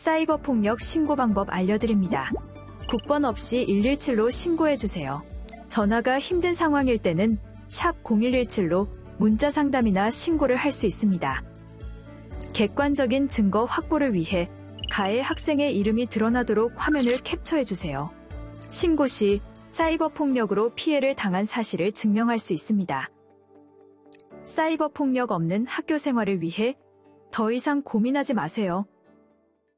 사이버 폭력 신고 방법 알려드립니다. 국번 없이 117로 신고해주세요. 전화가 힘든 상황일 때는 샵 0117로 문자 상담이나 신고를 할 수 있습니다. 객관적인 증거 확보를 위해 가해 학생의 이름이 드러나도록 화면을 캡처해주세요. 신고 시 사이버 폭력으로 피해를 당한 사실을 증명할 수 있습니다. 사이버 폭력 없는 학교 생활을 위해 더 이상 고민하지 마세요.